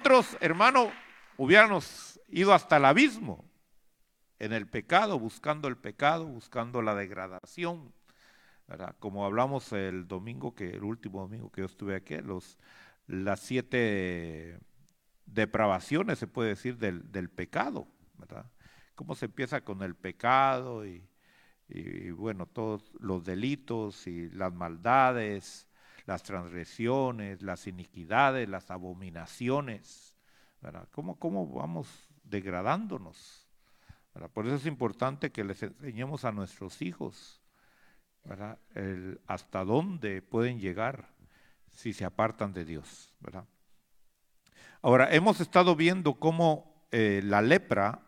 otros, hermano, hubiéramos ido hasta el abismo, en el pecado, buscando la degradación, ¿verdad? Como hablamos el último domingo que yo estuve aquí, las 7 depravaciones, se puede decir, del pecado, ¿verdad? Cómo se empieza con el pecado y bueno, todos los delitos y las maldades, las transgresiones, las iniquidades, las abominaciones, ¿verdad? ¿Cómo vamos degradándonos? ¿Verdad? Por eso es importante que les enseñemos a nuestros hijos, ¿verdad? Hasta dónde pueden llegar si se apartan de Dios, ¿verdad? Ahora, hemos estado viendo cómo la lepra,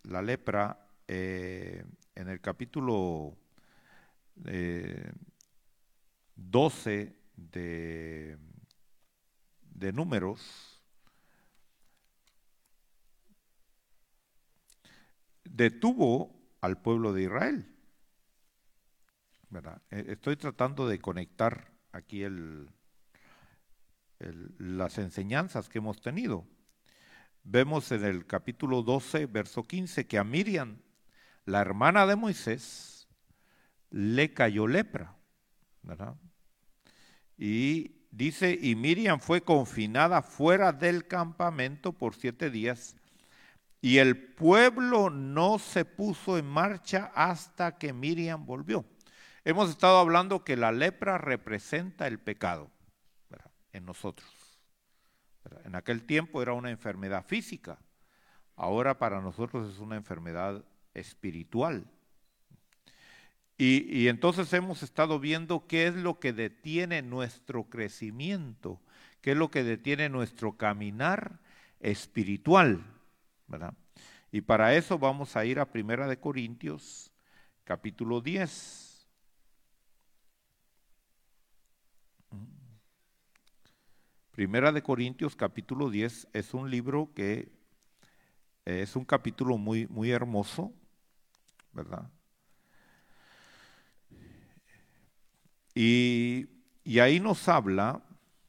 en el capítulo 12 de Números, detuvo al pueblo de Israel, ¿verdad? Estoy tratando de conectar aquí las enseñanzas que hemos tenido. Vemos en el capítulo 12, verso 15, que a Miriam, la hermana de Moisés, le cayó lepra, ¿verdad? Y dice, y Miriam fue confinada fuera del campamento por 7 días, y el pueblo no se puso en marcha hasta que Miriam volvió. Hemos estado hablando que la lepra representa el pecado, ¿verdad? En nosotros, ¿verdad? En aquel tiempo era una enfermedad física, ahora para nosotros es una enfermedad espiritual. Y entonces hemos estado viendo qué es lo que detiene nuestro crecimiento, qué es lo que detiene nuestro caminar espiritual, ¿verdad? Y para eso vamos a ir a 1 Corintios, capítulo 10. Primera de Corintios, capítulo 10, es un libro que es un capítulo muy, muy hermoso, ¿verdad? Y ahí nos habla,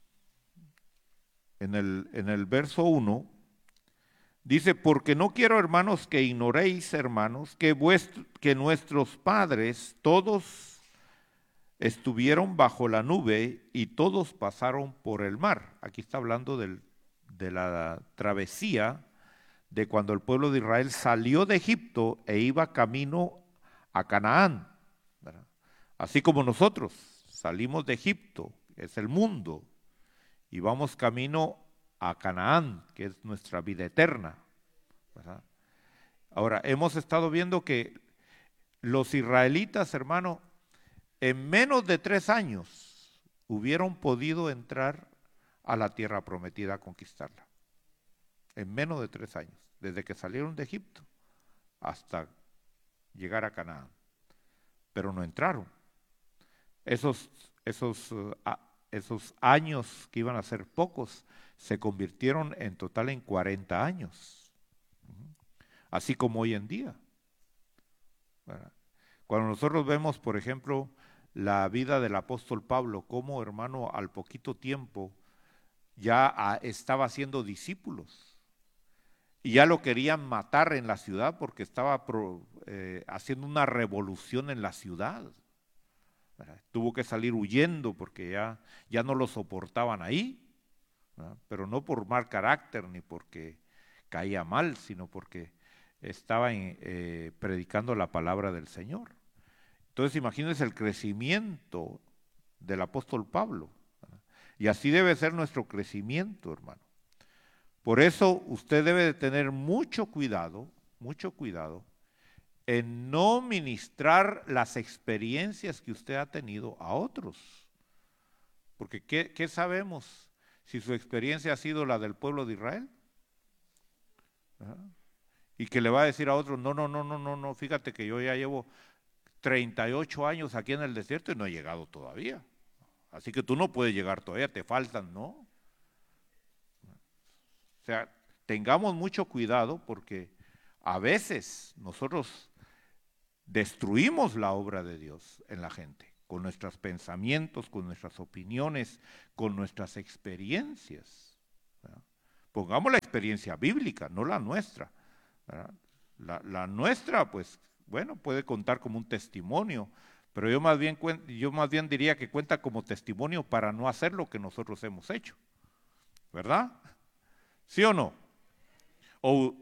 en el verso 1, dice, porque no quiero, hermanos, que ignoréis, hermanos, que nuestros padres todos estuvieron bajo la nube y todos pasaron por el mar. Aquí está hablando de la travesía de cuando el pueblo de Israel salió de Egipto e iba camino a Canaán, ¿verdad? Así como nosotros salimos de Egipto, que es el mundo, y vamos camino a Canaán, que es nuestra vida eterna, ¿verdad? Ahora, hemos estado viendo que los israelitas, hermano, en menos de 3 años hubieron podido entrar a la tierra prometida a conquistarla. En menos de 3 años, desde que salieron de Egipto hasta llegar a Canaán. Pero no entraron. Esos años que iban a ser pocos se convirtieron en total en 40 años. Así como hoy en día, ¿verdad? Cuando nosotros vemos, por ejemplo, la vida del apóstol Pablo, como, hermano, al poquito tiempo ya estaba haciendo discípulos y ya lo querían matar en la ciudad porque estaba haciendo una revolución en la ciudad, ¿verdad? Tuvo que salir huyendo porque ya no lo soportaban ahí, ¿verdad? Pero no por mal carácter ni porque caía mal, sino porque estaba predicando la palabra del Señor. Entonces imagínense el crecimiento del apóstol Pablo, ¿verdad? Y así debe ser nuestro crecimiento, hermano. Por eso usted debe de tener mucho cuidado en no ministrar las experiencias que usted ha tenido a otros. Porque ¿qué sabemos si su experiencia ha sido la del pueblo de Israel? ¿Verdad? Y que le va a decir a otros, no, fíjate que yo ya llevo 38 años aquí en el desierto y no he llegado todavía. Así que tú no puedes llegar todavía, te faltan, ¿no? O sea, tengamos mucho cuidado porque a veces nosotros destruimos la obra de Dios en la gente, con nuestros pensamientos, con nuestras opiniones, con nuestras experiencias, ¿verdad? Pongamos la experiencia bíblica, no la nuestra, ¿verdad? La nuestra, pues, bueno, puede contar como un testimonio, pero yo más bien diría que cuenta como testimonio para no hacer lo que nosotros hemos hecho, ¿verdad? ¿Sí o no? O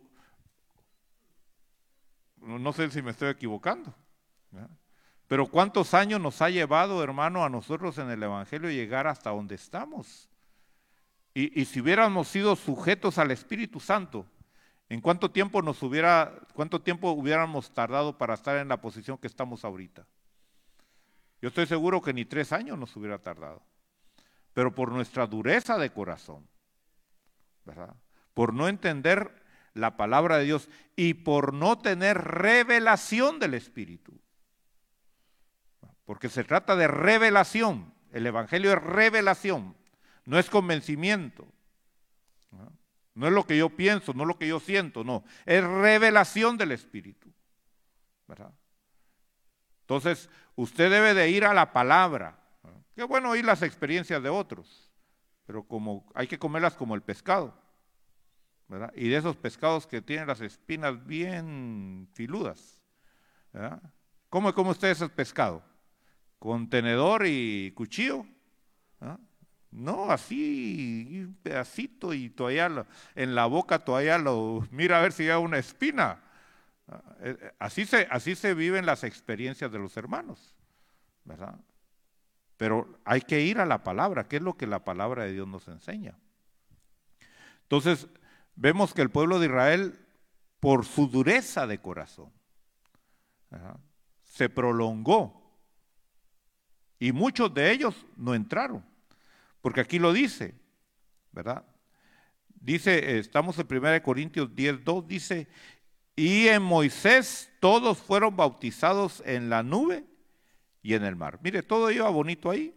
no sé si me estoy equivocando, ¿verdad? Pero ¿cuántos años nos ha llevado, hermano, a nosotros en el Evangelio llegar hasta donde estamos? Y si hubiéramos sido sujetos al Espíritu Santo, ¿en cuánto tiempo hubiéramos tardado para estar en la posición que estamos ahorita? Yo estoy seguro que ni 3 años nos hubiera tardado. Pero por nuestra dureza de corazón, ¿verdad? Por no entender la palabra de Dios y por no tener revelación del Espíritu. Porque se trata de revelación. El Evangelio es revelación, no es convencimiento. No es lo que yo pienso, no es lo que yo siento, no. Es revelación del Espíritu, ¿verdad? Entonces, usted debe de ir a la palabra. ¿Verdad? Qué bueno oír las experiencias de otros, pero hay que comerlas como el pescado, ¿verdad? Y de esos pescados que tienen las espinas bien filudas, ¿verdad? ¿Cómo come usted ese pescado? ¿Con tenedor y cuchillo? ¿Ah? No, así, un pedacito y todavía en la boca todavía mira a ver si hay una espina. Así se viven las experiencias de los hermanos, ¿verdad? Pero hay que ir a la palabra, que es lo que la palabra de Dios nos enseña. Entonces, vemos que el pueblo de Israel, por su dureza de corazón, ¿verdad?, se prolongó. Y muchos de ellos no entraron, porque aquí lo dice, ¿verdad? Dice, estamos en 1 Corintios 10:2, dice, y en Moisés todos fueron bautizados en la nube y en el mar. Mire, todo iba bonito ahí.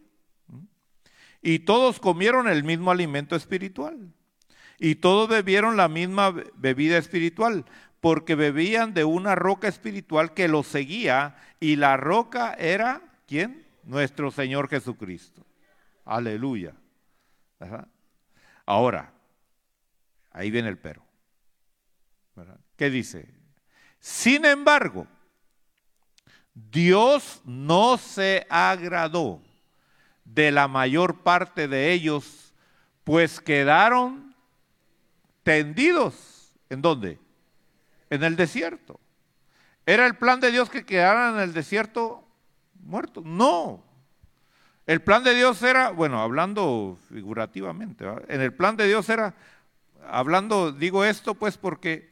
Y todos comieron el mismo alimento espiritual. Y todos bebieron la misma bebida espiritual, porque bebían de una roca espiritual que los seguía, y la roca era, ¿quién? Nuestro Señor Jesucristo. Aleluya. ¿Verdad? Ahora, ahí viene el pero, ¿verdad? ¿Qué dice? Sin embargo, Dios no se agradó de la mayor parte de ellos, pues quedaron tendidos. ¿En dónde? En el desierto. ¿Era el plan de Dios que quedaran en el desierto muertos? No. El plan de Dios era, bueno, hablando figurativamente, ¿verdad? En el plan de Dios era, digo esto pues porque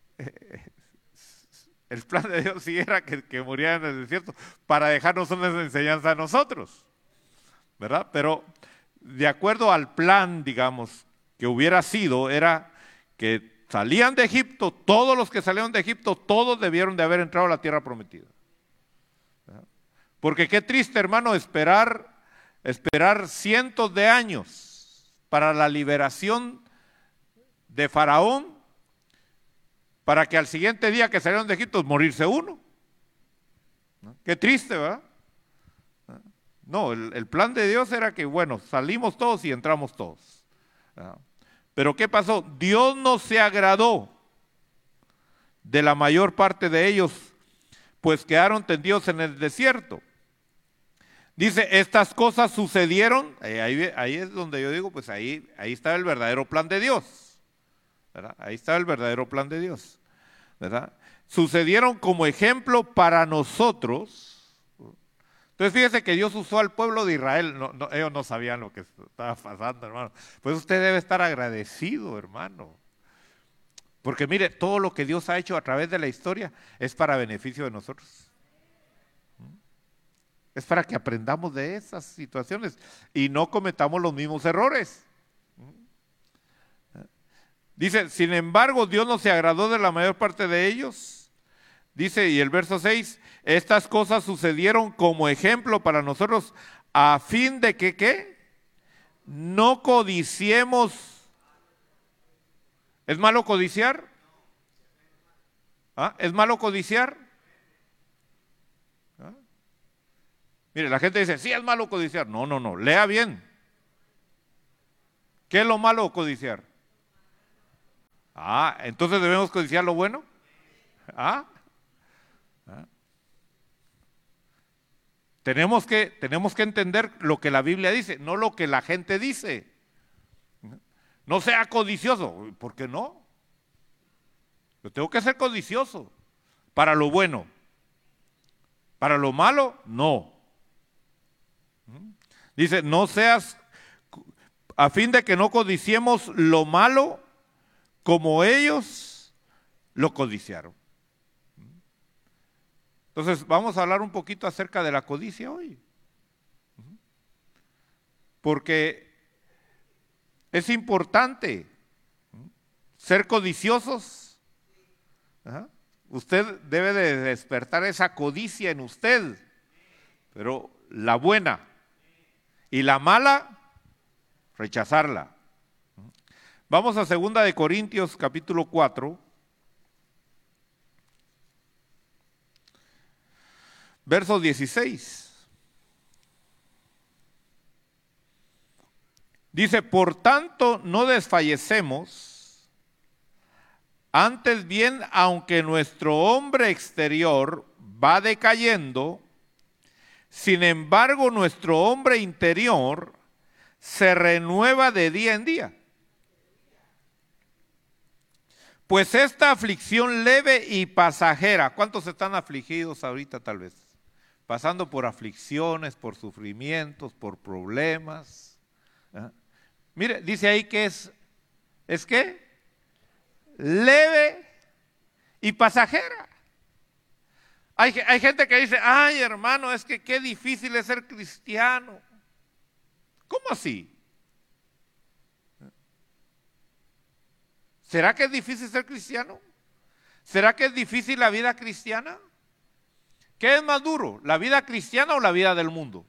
el plan de Dios sí era que murieran en el desierto para dejarnos una enseñanza a nosotros, ¿verdad? Pero de acuerdo al plan, digamos, que hubiera sido, era que salían de Egipto, todos los que salieron de Egipto, todos debieron de haber entrado a la tierra prometida. ¿Verdad? Porque qué triste, hermano, esperar cientos de años para la liberación de Faraón, para que al siguiente día que salieron de Egipto morirse uno. ¿No? Qué triste, ¿verdad? No, el plan de Dios era que, bueno, salimos todos y entramos todos, ¿verdad? Pero ¿qué pasó? Dios no se agradó de la mayor parte de ellos, pues quedaron tendidos en el desierto. Dice, estas cosas sucedieron, ahí es donde yo digo, pues ahí está el verdadero plan de Dios, ¿verdad? Ahí está el verdadero plan de Dios, ¿verdad? Sucedieron como ejemplo para nosotros. Entonces fíjese que Dios usó al pueblo de Israel, ellos no sabían lo que estaba pasando, hermano. Pues usted debe estar agradecido, hermano. Porque mire, todo lo que Dios ha hecho a través de la historia es para beneficio de nosotros. Es para que aprendamos de esas situaciones y no cometamos los mismos errores. Dice, sin embargo, Dios no se agradó de la mayor parte de ellos. Dice, y el verso 6, estas cosas sucedieron como ejemplo para nosotros a fin de que, ¿qué? No codiciemos. ¿Es malo codiciar? ¿Ah? ¿Es malo codiciar? ¿Ah? Mire, la gente dice, sí es malo codiciar. No, lea bien. ¿Qué es lo malo codiciar? Entonces debemos codiciar lo bueno. ¿Ah? ¿Ah? Tenemos que entender lo que la Biblia dice, no lo que la gente dice. No sea codicioso. ¿Por qué no? Yo tengo que ser codicioso para lo bueno. Para lo malo, no. Dice, no seas, a fin de que no codiciemos lo malo como ellos lo codiciaron. Entonces, vamos a hablar un poquito acerca de la codicia hoy. Porque es importante ser codiciosos. Usted debe de despertar esa codicia en usted, pero la buena y la mala, rechazarla. Vamos a 2 de Corintios capítulo 4, verso 16. Dice, por tanto no desfallecemos, antes bien, aunque nuestro hombre exterior va decayendo, sin embargo nuestro hombre interior se renueva de día en día. Pues esta aflicción leve y pasajera, ¿cuántos están afligidos ahorita tal vez? Pasando por aflicciones, por sufrimientos, por problemas. Mire, dice ahí que ¿es qué? Leve y pasajera. Hay gente que dice, ay hermano, es que qué difícil es ser cristiano. ¿Cómo así? ¿Será que es difícil ser cristiano? ¿Será que es difícil la vida cristiana? ¿Qué es más duro, la vida cristiana o la vida del mundo?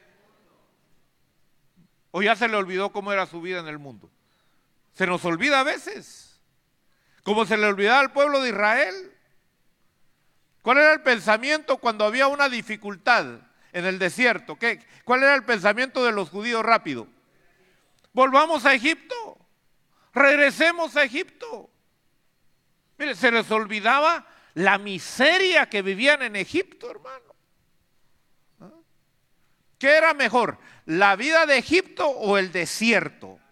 ¿O ya se le olvidó cómo era su vida en el mundo? Se nos olvida a veces, como se le olvidaba al pueblo de Israel. ¿Cuál era el pensamiento cuando había una dificultad en el desierto? ¿Cuál era el pensamiento de los judíos rápido? Volvamos a Egipto, regresemos a Egipto. Mire, se les olvidaba la miseria que vivían en Egipto, hermano. ¿Qué era mejor, la vida de Egipto o el desierto?